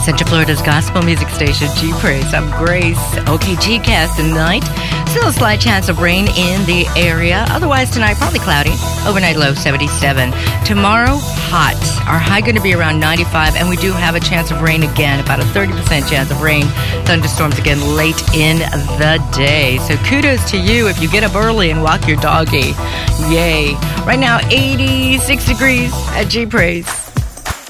Central Florida's gospel music station, G Praise. I'm Grace. Okay, G-Cast tonight. Still a slight chance of rain in the area. Otherwise, tonight, probably cloudy. Overnight low 77. Tomorrow, hot. Our high going to be around 95, and we do have a chance of rain again. About a 30% chance of rain. Thunderstorms again late in the day. So kudos to you if you get up early and walk your doggy. Yay. Right now, 86 degrees at G Praise.